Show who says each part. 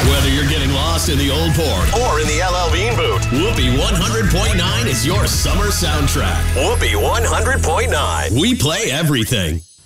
Speaker 1: Whether you're getting lost in the old port
Speaker 2: or in the LL Bean boot,
Speaker 1: Whoopee 100.9 is your summer soundtrack.
Speaker 2: Whoopee 100.9.
Speaker 1: We play everything.